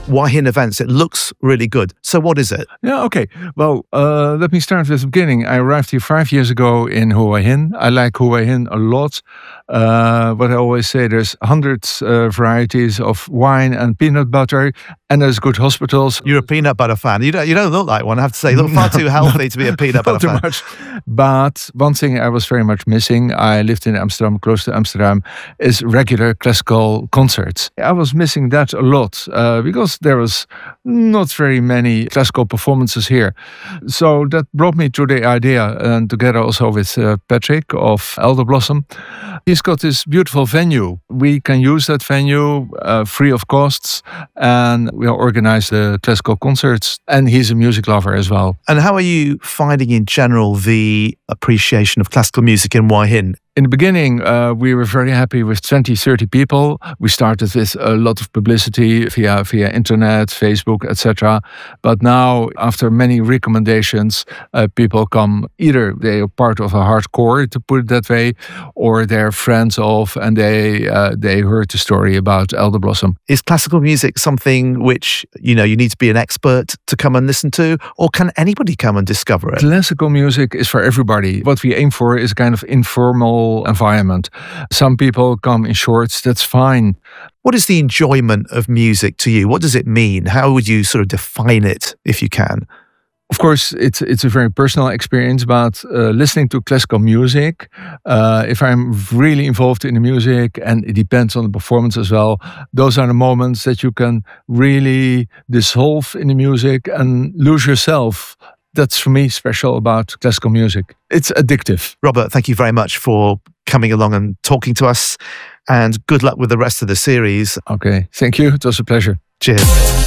Hua Hin events. It looks really good. So what is it? Yeah, okay. Well, let me start with the beginning. I arrived here 5 years ago in Hua Hin. I like Hua Hin a lot. But I always say there's hundreds varieties of wine and peanut butter, and there's good hospitals. You're a peanut butter fan. You don't look like one, I have to say. You look far too healthy to be a peanut butter fan. Not too much. But one thing I was very much missing, I lived in Amsterdam, close to Amsterdam, is regular classical concerts. I was missing that a lot because there was not very many classical performances here. So that brought me to the idea, and together also with Patrick of Elder Blossom. He's got this beautiful venue. We can use that venue free of costs, and we organize the classical concerts. And he's a music lover as well. And how are you finding in general the appreciation of classical music in Hua Hin? In the beginning, we were very happy with 20, 30 people. We started with a lot of publicity via internet, Facebook, etc. But now, after many recommendations, people come, either they are part of a hardcore, to put it that way, or they're friends of, and they heard the story about Elder Blossom. Is classical music something which, you need to be an expert to come and listen to, or can anybody come and discover it? Classical music is for everybody. What we aim for is kind of informal environment. Some people come in shorts, that's fine. What is the enjoyment of music to you? What does it mean? How would you sort of define it, if you can? Of course, it's a very personal experience, but listening to classical music, if I'm really involved in the music, and it depends on the performance as well, those are the moments that you can really dissolve in the music and lose yourself. That's for me special about classical music. It's addictive. Robert, thank you very much for coming along and talking to us, and good luck with the rest of the series. Okay, thank you. It was a pleasure. Cheers.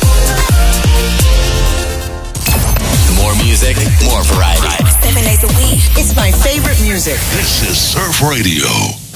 More music, more variety. 7 days a week. It's my favorite music. This is Surf Radio.